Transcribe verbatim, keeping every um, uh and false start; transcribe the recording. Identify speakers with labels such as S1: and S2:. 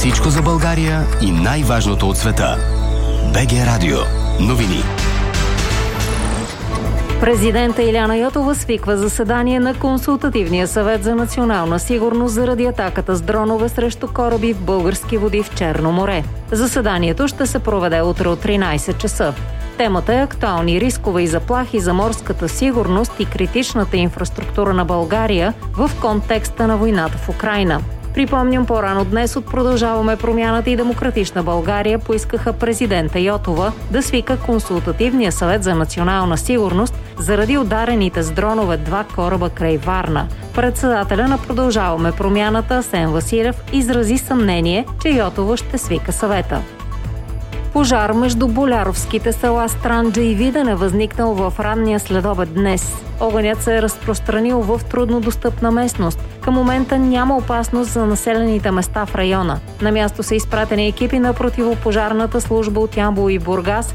S1: Всичко за България и най-важното от света. БГ Радио. Новини.
S2: Президента Иляна Йотова свиква заседание на Консултативния съвет за национална сигурност заради атаката с дронове срещу кораби в български води в Черно море. Заседанието ще се проведе утре от тринайсет часа. Темата е актуални рискове и заплахи за морската сигурност и критичната инфраструктура на България в контекста на войната в Украйна. Припомням, по-рано днес от Продължаваме промяната и Демократична България поискаха президента Йотова да свика Консултативния съвет за национална сигурност заради ударените с дронове два кораба край Варна. Председателя на Продължаваме промяната Асен Василев изрази съмнение, че Йотова ще свика съвета. Пожар между боляровските села Странджа и Виден е възникнал в ранния следобед днес. Огънят се е разпространил в труднодостъпна местност. Към момента няма опасност за населените места в района. На място са изпратени екипи на противопожарната служба от Ямбол и Бургас,